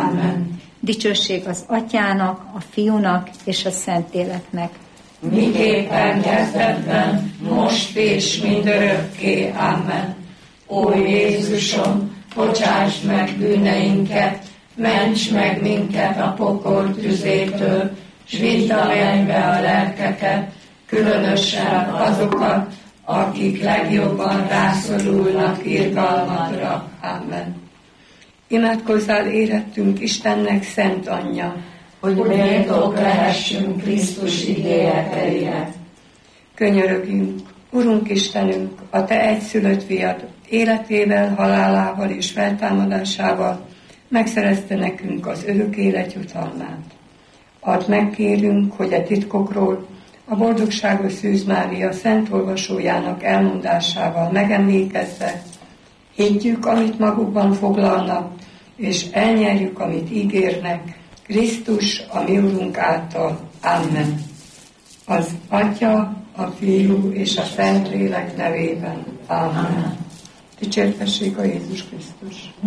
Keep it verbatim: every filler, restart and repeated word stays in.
Amen. Dicsőség az Atyának, a Fiúnak és a Szentléleknek. Miképpen kezdetben, most és mindörökké. Amen. Ó Jézusom, bocsásd meg bűneinket, ments meg minket a pokol tüzétől, s vidd a mennybe a lelkeket, különösen azokat, akik legjobban rászorulnak irgalmadra. Amen. Imádkozzál érettünk Istennek szent anyja, hogy méltók lehessünk Krisztus ígéreteire. Könyörögjünk, Urunk Istenünk, a Te egyszülött fiad életével, halálával és feltámadásával megszerezte nekünk az örök élet jutalmát. Add meg, kérünk, hogy a titkokról a boldogságos Szűz Mária szent olvasójának elmondásával megemlékezve, higgyük, amit magukban foglalnak, és elnyerjük, amit ígérnek, Krisztus, a mi Urunk által. Amen. Az Atya, a Fiú és a Szentlélek nevében. Amen. Dicsértessék a Jézus Krisztus.